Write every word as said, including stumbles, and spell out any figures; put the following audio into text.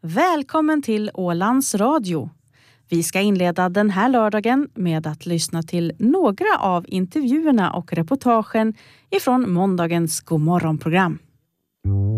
Välkommen till Ålands Radio. Vi ska inleda den här lördagen med att lyssna till några av intervjuerna och reportagen ifrån måndagens Godmorgonprogram.